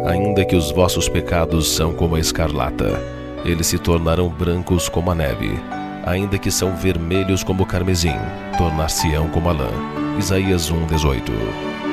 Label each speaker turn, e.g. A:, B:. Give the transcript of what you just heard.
A: Ainda que os vossos pecados são como a escarlata, eles se tornarão brancos como a neve. Ainda que são vermelhos como o carmesim, tornar-se-ão como a lã. Isaías 1:18.